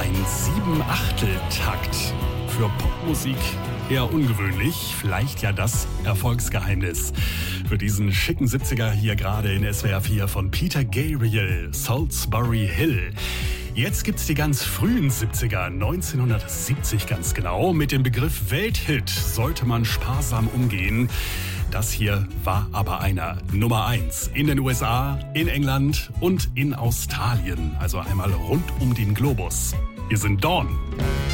Ein 7/8-Takt. Für Popmusik eher ungewöhnlich, vielleicht ja das Erfolgsgeheimnis. Für diesen schicken 70er hier gerade in SWR 4 von Peter Gabriel, Salisbury Hill. Jetzt gibt's die ganz frühen 70er, 1970 ganz genau. Mit dem Begriff Welthit sollte man sparsam umgehen. Das hier war aber einer. Nummer 1 in den USA, in England und in Australien. Also einmal rund um den Globus. Wir sind Dawn.